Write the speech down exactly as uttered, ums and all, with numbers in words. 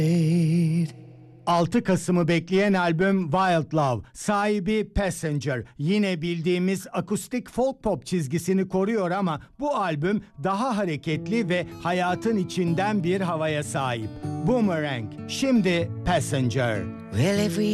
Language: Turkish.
altı Kasım'ı bekleyen albüm Wild Love, sahibi Passenger. Yine bildiğimiz akustik folk pop çizgisini koruyor ama bu albüm daha hareketli ve hayatın içinden bir havaya sahip. Boomerang, şimdi Passenger. Well, every